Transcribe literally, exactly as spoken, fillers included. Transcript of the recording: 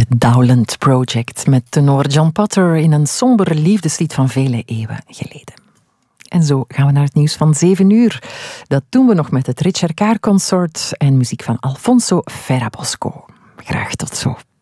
The Dowland Project met tenor John Potter in een somber liefdeslied van vele eeuwen geleden. En zo gaan we naar het nieuws van zeven uur. Dat doen we nog met het Richard Kaar Consort en muziek van Alfonso Ferrabosco. Graag tot zo.